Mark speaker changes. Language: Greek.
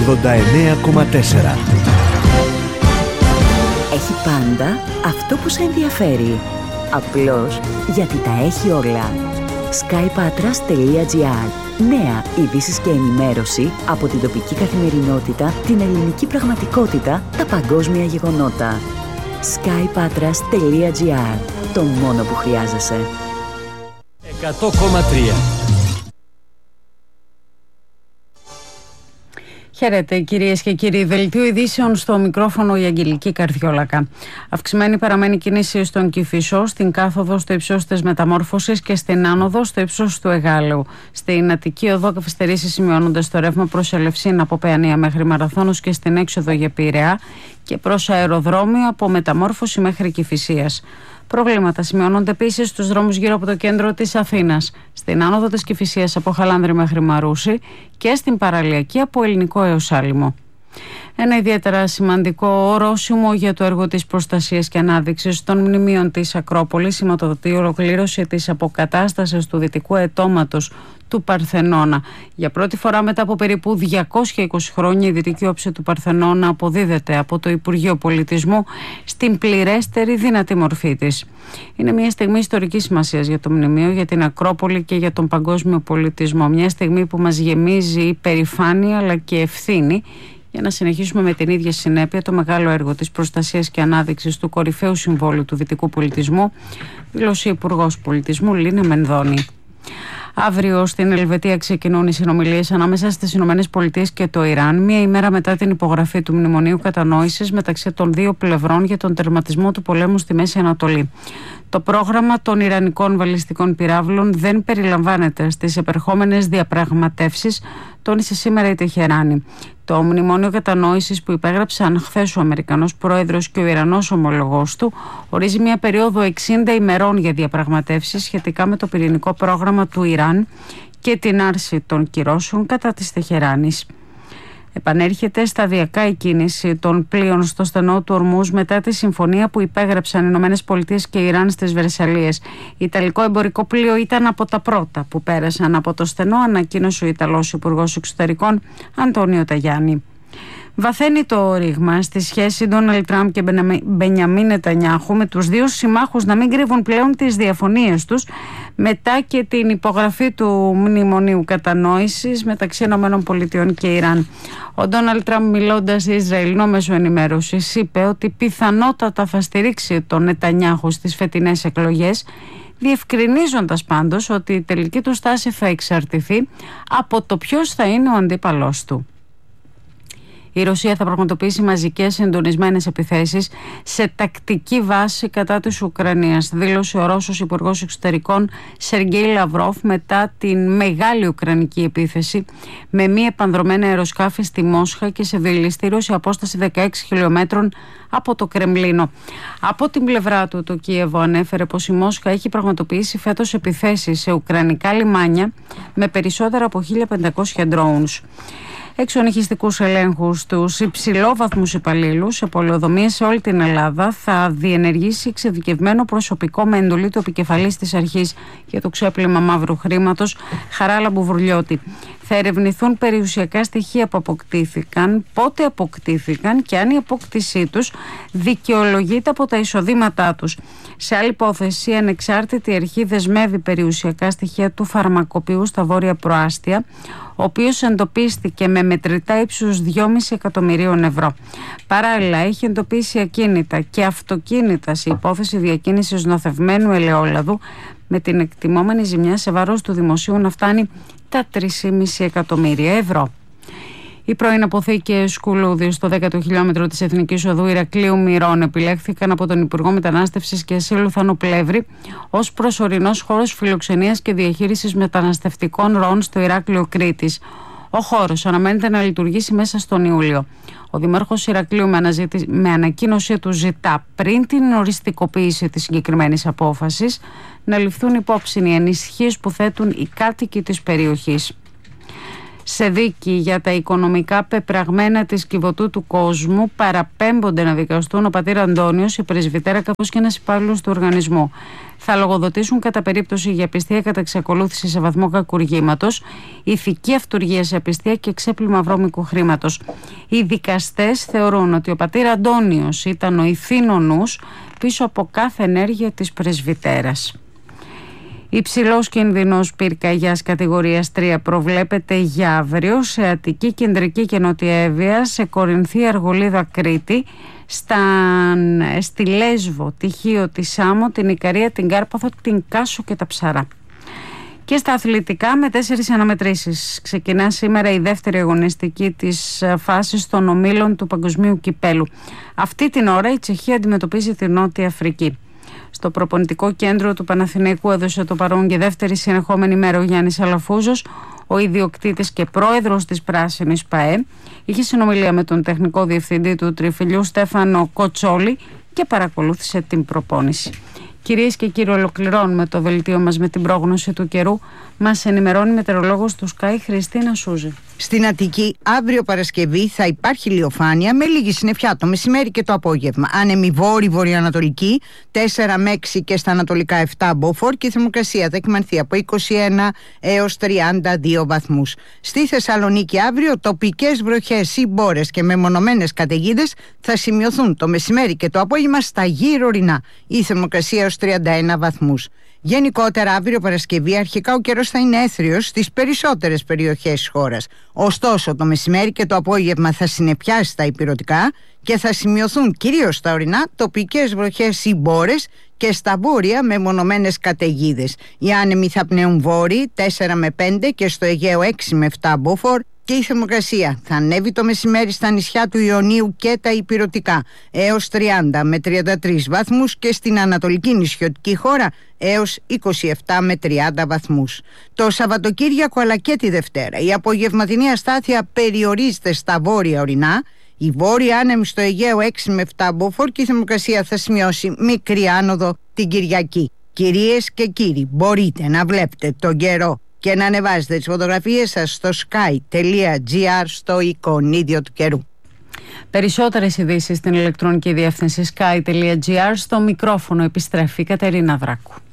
Speaker 1: 89,4.
Speaker 2: Έχει πάντα αυτό που σε ενδιαφέρει. Απλώς γιατί τα έχει όλα. skypatras.gr. Νέα ειδήσεις και ενημέρωση από την τοπική καθημερινότητα, την ελληνική πραγματικότητα, τα παγκόσμια γεγονότα. skypatras.gr. Το μόνο που χρειάζεσαι.
Speaker 3: 100,3.
Speaker 4: Χαίρετε κυρίες και κύριοι. Δελτίο ειδήσεων στο μικρόφωνο η Αγγελική Καρδιόλακα. Αυξημένη παραμένει κίνηση στον Κηφισό, στην κάθοδο στο ύψος της Μεταμόρφωσης και στην άνοδο στο ύψος του Εγάλεου. Στην Αττική Οδό καθυστερήσεις σημειώνονται στο ρεύμα προς Ελευσίνα από Παιανία μέχρι Μαραθώνος και στην έξοδο για Πειραιά και προς αεροδρόμιο από Μεταμόρφωση μέχρι Κηφισίας. Προβλήματα σημειώνονται επίσης στους δρόμους γύρω από το κέντρο της Αθήνας, στην άνοδο της Κηφισίας από Χαλάνδρη μέχρι Μαρούσι και στην παραλιακή από Ελληνικό έως Άλυμο. Ένα ιδιαίτερα σημαντικό ορόσημο για το έργο της προστασίας και ανάδειξης των μνημείων της Ακρόπολης σηματοδοτεί η ολοκλήρωση της αποκατάστασης του δυτικού αιτώματος του Παρθενώνα. Για πρώτη φορά μετά από περίπου 220 χρόνια η δυτική όψη του Παρθενώνα αποδίδεται από το Υπουργείο Πολιτισμού στην πληρέστερη δυνατή μορφή της. Είναι μια στιγμή ιστορικής σημασίας για το μνημείο, για την Ακρόπολη και για τον παγκόσμιο πολιτισμό. Μια στιγμή που μας γεμίζει υπερηφάνεια αλλά και ευθύνη για να συνεχίσουμε με την ίδια συνέπεια το μεγάλο έργο της προστασίας και ανάδειξης του κορυφαίου συμβόλου του δυτικού πολιτισμού, δήλωσε η Υπουργός Πολιτισμού Λίνα Μενδώνη. Αύριο στην Ελβετία ξεκινούν οι συνομιλίες ανάμεσα στις ΗΠΑ και το Ιράν, μία ημέρα μετά την υπογραφή του Μνημονίου Κατανόησης μεταξύ των δύο πλευρών για τον τερματισμό του πολέμου στη Μέση Ανατολή. Το πρόγραμμα των Ιρανικών βαλιστικών πυράβλων δεν περιλαμβάνεται στις επερχόμενες διαπραγματεύσεις, τόνισε σήμερα η Τεχεράνη. Το Μνημόνιο Κατανόησης που υπέγραψαν χθες ο Αμερικανός Πρόεδρος και ο Ιρανός ομολογός του ορίζει μια περίοδο 60 ημερών για διαπραγματεύσεις σχετικά με το πυρηνικό πρόγραμμα του Ιράν και την άρση των κυρώσεων κατά της Τεχεράνης. Επανέρχεται σταδιακά η κίνηση των πλοίων στο στενό του Ορμούζ μετά τη συμφωνία που υπέγραψαν οι ΗΠΑ και Ιράν στις Βερσαλλίες. Ιταλικό εμπορικό πλοίο ήταν από τα πρώτα που πέρασαν από το στενό, ανακοίνωσε ο Ιταλός Υπουργός Εξωτερικών Αντώνιο Ταγιάννη. Βαθαίνει το ρήγμα στη σχέση Ντόναλντ Τραμπ και Μπενιαμίν Νετανιάχου, με τους δύο συμμάχους να μην κρύβουν πλέον τις διαφωνίες τους μετά και την υπογραφή του Μνημονίου Κατανόησης μεταξύ ΗΠΑ και Ιράν. Ο Ντόναλντ Τραμπ, μιλώντας σε Ισραηλινό μέσο ενημέρωσης, είπε ότι πιθανότατα θα στηρίξει τον Νετανιάχου στις φετινές εκλογές, διευκρινίζοντας πάντως ότι η τελική του στάση θα εξαρτηθεί από το ποιος θα είναι ο αντίπαλός του. Η Ρωσία θα πραγματοποιήσει μαζικές συντονισμένες επιθέσεις σε τακτική βάση κατά της Ουκρανίας, δήλωσε ο Ρώσος Υπουργός Εξωτερικών Σεργέη Λαυρόφ μετά την μεγάλη ουκρανική επίθεση με μη επανδρομένα αεροσκάφη στη Μόσχα και σε δηληστήριο σε απόσταση 16 χιλιόμετρων από το Κρεμλίνο. Από την πλευρά του, το Κίεβο ανέφερε πως η Μόσχα έχει πραγματοποιήσει φέτος επιθέσεις σε ουκρανικά λιμάνια με περισσότερα από 1.500 drones. Εξονυχιστικούς ελέγχους στους υψηλόβαθμους υπαλλήλους σε πολεοδομίες σε όλη την Ελλάδα θα διενεργήσει εξειδικευμένο προσωπικό με εντολή του επικεφαλής της αρχής για το ξέπλυμα μαύρου χρήματος, Χαράλα Μπουβουρλιώτη. Θα ερευνηθούν περιουσιακά στοιχεία που αποκτήθηκαν, πότε αποκτήθηκαν και αν η απόκτησή τους δικαιολογείται από τα εισοδήματά τους. Σε άλλη υπόθεση, η ανεξάρτητη αρχή δεσμεύει περιουσιακά στοιχεία του φαρμακοποιού στα Βόρεια Προάστια, ο οποίος εντοπίστηκε με μετρητά ύψους 2,5 εκατομμυρίων ευρώ. Παράλληλα, έχει εντοπίσει ακίνητα και αυτοκίνητα σε υπόθεση διακίνησης νοθευμένου ελαιόλαδου, με την εκτιμόμενη ζημιά σε βάρος του δημοσίου να φτάνει τα 3,5 εκατομμύρια ευρώ. Οι πρώην αποθήκες Κουλούδη στο 10ο χιλιόμετρο της Εθνικής Οδού Ηρακλείου Μυρών επιλέχθηκαν από τον Υπουργό Μετανάστευσης και Ασύλου Θάνο Πλεύρη ως προσωρινός χώρος φιλοξενίας και διαχείρισης μεταναστευτικών ροών στο Ηράκλειο Κρήτης. Ο χώρος αναμένεται να λειτουργήσει μέσα στον Ιούλιο. Ο Δήμαρχος Ηρακλείου με ανακοίνωσή του ζητά πριν την οριστικοποίηση της συγκεκριμένης απόφασης να ληφθούν υπόψη οι ανησυχίες που θέτουν οι κάτοικοι της περιοχής. Σε δίκη για τα οικονομικά πεπραγμένα της Κιβωτού του κόσμου παραπέμπονται να δικαστούν ο πατήρ Αντώνιος, η πρεσβυτέρα καθώς και ένας υπάλληλος του οργανισμού. Θα λογοδοτήσουν κατά περίπτωση για απιστία κατά εξακολούθηση σε βαθμό κακουργήματος, ηθική αυτουργία σε απιστία και ξέπλυμα βρώμικου χρήματος. Οι δικαστές θεωρούν ότι ο πατήρ Αντώνιος ήταν ο ηθήνων νους πίσω από κάθε ενέργεια της πρεσβυτέρας. Υψηλός κίνδυνος πυρκαγιάς κατηγορίας 3 προβλέπεται για αύριο σε Αττική, Κεντρική και Νότια Εύβοια, σε Κορινθία, Αργολίδα, Κρήτη, στη Λέσβο, τη Χίο, τη Σάμο, την Ικαρία, την Κάρπαθο, την Κάσο και τα Ψαρά. Και στα αθλητικά με 4 αναμετρήσεις. Ξεκινά σήμερα η δεύτερη αγωνιστική της φάσης των ομίλων του Παγκοσμίου Κυπέλου. Αυτή την ώρα η Τσεχία αντιμετωπίζει τη Νότια Αφρική. Στο προπονητικό κέντρο του Παναθηναϊκού έδωσε το παρόν για δεύτερη συνεχόμενη μέρα ο Γιάννης Αλαφούζος, ο ιδιοκτήτης και πρόεδρος της Πράσινης ΠΑΕ. Είχε συνομιλία με τον τεχνικό διευθυντή του Τριφυλιού Στέφανο Κοτσόλη και παρακολούθησε την προπόνηση. Κυρίες και κύριοι, ολοκληρώνουμε το δελτίο μας με την πρόγνωση του καιρού. Μας ενημερώνει η μετεωρολόγος του Sky Χριστίνα Σούζη.
Speaker 1: Στην Αττική, αύριο Παρασκευή θα υπάρχει ηλιοφάνεια με λίγη συννεφιά το μεσημέρι και το απόγευμα. Άνεμη βόρειο-βορειοανατολική, 4 με 6 και στα ανατολικά 7 μποφόρ και η θερμοκρασία θα εκμανθεί από 21 έως 32 βαθμούς. Στη Θεσσαλονίκη αύριο τοπικές βροχές ή μπόρες και μεμονωμένες καταιγίδες θα σημειωθούν το μεσημέρι και το απόγευμα στα γύρω ορεινά. Η θερμοκρασία έως 31 βαθμούς. Γενικότερα, αύριο Παρασκευή, αρχικά ο καιρός θα είναι έθριος στις περισσότερες περιοχές της χώρας. Ωστόσο, το μεσημέρι και το απόγευμα θα συννεφιάσει στα ηπειρωτικά και θα σημειωθούν κυρίως στα ορεινά τοπικές βροχές ή μπόρες και στα βόρεια μεμονωμένες καταιγίδες. Οι άνεμοι θα πνέουν βόρειοι 4 με 5 και στο Αιγαίο 6 με 7 μποφόρ. Και η θερμοκρασία θα ανέβει το μεσημέρι στα νησιά του Ιωνίου και τα ηπειρωτικά έως 30 με 33 βαθμούς και στην ανατολική νησιωτική χώρα έως 27 με 30 βαθμούς. Το Σαββατοκύριακο αλλά και τη Δευτέρα η απογευματινή αστάθεια περιορίζεται στα βόρεια ορεινά. Η βόρεια άνεμη στο Αιγαίο 6 με 7 μποφόρ και η θερμοκρασία θα σημειώσει μικρή άνοδο την Κυριακή. Κυρίες και κύριοι, μπορείτε να βλέπετε τον καιρό και να ανεβάζετε τις φωτογραφίες σας στο sky.gr στο εικονίδιο του καιρού.
Speaker 4: Περισσότερες ειδήσεις στην ηλεκτρονική διεύθυνση sky.gr. Στο μικρόφωνο επιστρέφει η Κατερίνα Δράκου.